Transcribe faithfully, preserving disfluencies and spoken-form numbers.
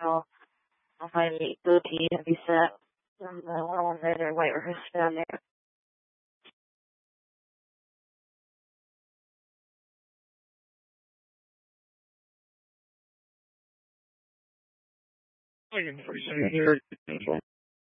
I'll, I'll find eight thirty and be set. And uh, one on there, white rehearse down there. I can pretty soon here.